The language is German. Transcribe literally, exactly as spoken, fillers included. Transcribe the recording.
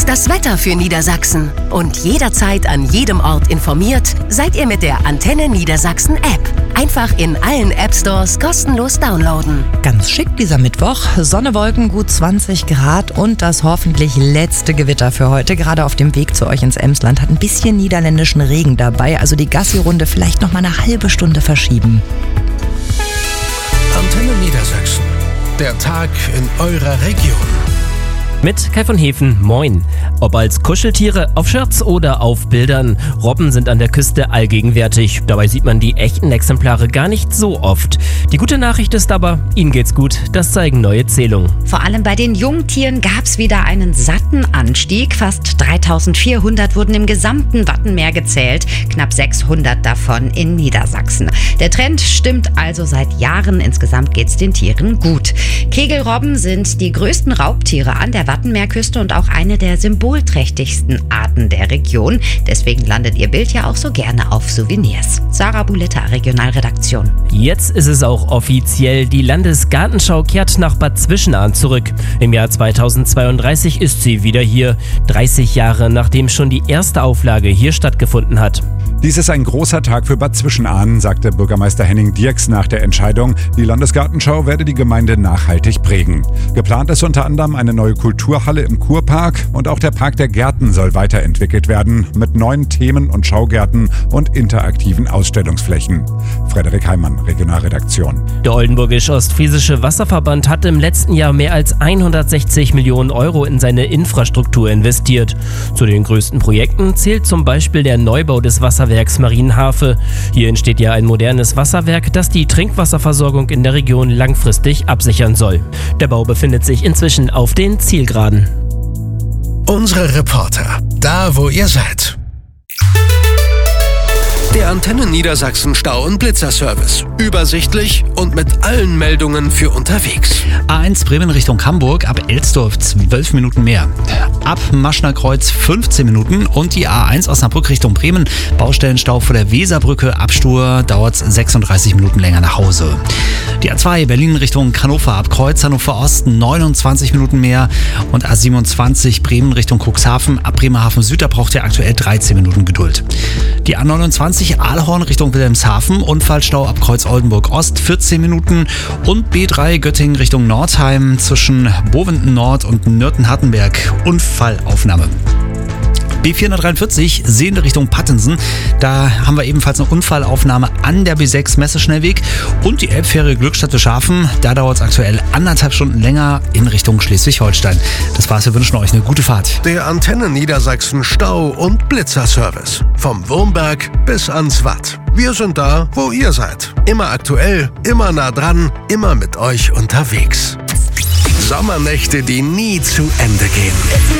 Das Wetter für Niedersachsen. Und jederzeit an jedem Ort informiert seid ihr mit der Antenne Niedersachsen App. Einfach in allen App Stores kostenlos downloaden. Ganz schick dieser Mittwoch. Sonne, Wolken, gut zwanzig Grad und das hoffentlich letzte Gewitter für heute. Gerade auf dem Weg zu euch ins Emsland hat ein bisschen niederländischen Regen dabei. Also die Gassi-Runde vielleicht noch mal eine halbe Stunde verschieben. Antenne Niedersachsen. Der Tag in eurer Region. Mit Kai von Hefen, moin. Ob als Kuscheltiere, auf Shirts oder auf Bildern, Robben sind an der Küste allgegenwärtig. Dabei sieht man die echten Exemplare gar nicht so oft. Die gute Nachricht ist aber, ihnen geht's gut, das zeigen neue Zählungen. Vor allem bei den Jungtieren gab's wieder einen satten Anstieg. Fast dreitausendvierhundert wurden im gesamten Wattenmeer gezählt, knapp sechshundert davon in Niedersachsen. Der Trend stimmt also seit Jahren, insgesamt geht's den Tieren gut. Kegelrobben sind die größten Raubtiere an der Wattenmeerküste und auch eine der symbolträchtigsten Arten der Region. Deswegen landet ihr Bild ja auch so gerne auf Souvenirs. Sarah Buletta, Regionalredaktion. Jetzt ist es auch offiziell. Die Landesgartenschau kehrt nach Bad Zwischenahn zurück. Im Jahr zweitausendzweiunddreißig ist sie wieder hier. dreißig Jahre nachdem schon die erste Auflage hier stattgefunden hat. Dies ist ein großer Tag für Bad Zwischenahn, sagte Bürgermeister Henning Dierks nach der Entscheidung. Die Landesgartenschau werde die Gemeinde nachhaltig prägen. Geplant ist unter anderem eine neue Kulturhalle im Kurpark und auch der Park der Gärten soll weiterentwickelt werden mit neuen Themen und Schaugärten und interaktiven Ausstellungsflächen. Frederik Heimann, Regionalredaktion. Der Oldenburgisch-Ostfriesische Wasserverband hat im letzten Jahr mehr als hundertsechzig Millionen Euro in seine Infrastruktur investiert. Zu den größten Projekten zählt zum Beispiel der Neubau des Wasserwerks Marienhafe. Hier entsteht ja ein modernes Wasserwerk, das die Trinkwasserversorgung in der Region langfristig absichern soll. Der Bau befindet sich inzwischen auf den Zielgeraden. Unsere Reporter, da wo ihr seid. Der Antenne Niedersachsen Stau- und Blitzerservice. Übersichtlich und mit allen Meldungen für unterwegs. A eins Bremen Richtung Hamburg ab Elsdorf zwölf Minuten mehr. Ab Maschner Kreuz fünfzehn Minuten und die A eins Osnabrück Richtung Bremen. Baustellenstau vor der Weserbrücke. Ab Stur dauert es sechsunddreißig Minuten länger nach Hause. Die A zwei Berlin Richtung Hannover ab Kreuz Hannover Ost neunundzwanzig Minuten mehr. Und A siebenundzwanzig Bremen Richtung Cuxhaven ab Bremerhaven Süd. Da braucht ihr aktuell dreizehn Minuten Geduld. Die A neunundzwanzig Aalhorn Richtung Wilhelmshaven, Unfallstau ab Kreuz Oldenburg Ost, vierzehn Minuten und B drei Göttingen Richtung Nordheim zwischen Bovenden Nord und Nürten-Hartenberg, Unfallaufnahme. B vierhundertdreiundvierzig Sehende Richtung Pattensen. Da haben wir ebenfalls eine Unfallaufnahme an der B sechs Messeschnellweg und die Elbfähre Glückstadt-Schafen. Da dauert es aktuell anderthalb Stunden länger in Richtung Schleswig-Holstein. Das war's, wir wünschen euch eine gute Fahrt. Der Antenne Niedersachsen Stau- und Blitzerservice. Vom Wurmberg bis ans Watt. Wir sind da, wo ihr seid. Immer aktuell, immer nah dran, immer mit euch unterwegs. Sommernächte, die nie zu Ende gehen.